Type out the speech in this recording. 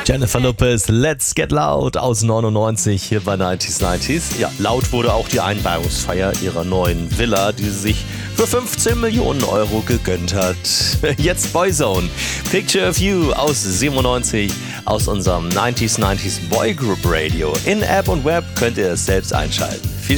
Jennifer Lopez, Let's Get Loud aus 99 hier bei 90s. Ja, laut wurde auch die Einweihungsfeier ihrer neuen Villa, die sie sich für 15 Millionen Euro gegönnt hat. Jetzt Boyzone, Picture of You aus 97 aus unserem 90s Boy Group Radio. In App und Web könnt ihr es selbst einschalten.